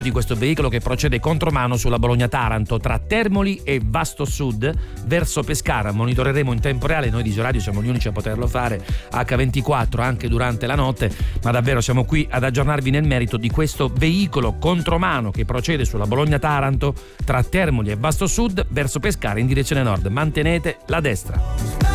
di questo veicolo che procede contromano sulla Bologna-Taranto tra Termoli e Vasto Sud verso Pescara. Monitoreremo in tempo reale, noi di Georadio siamo gli unici a poterlo fare H24 anche durante la notte, ma davvero siamo qui ad aggiornarvi nel merito di questo veicolo contromano che procede sulla Bologna-Taranto tra Termoli e Vasto Sud verso Pescara in direzione nord. Mantenete la destra.